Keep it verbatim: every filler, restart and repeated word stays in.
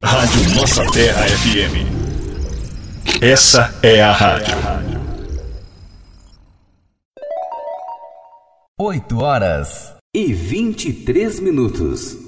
Rádio Nossa Terra F M. Essa é a rádio. oito horas e vinte e três minutos.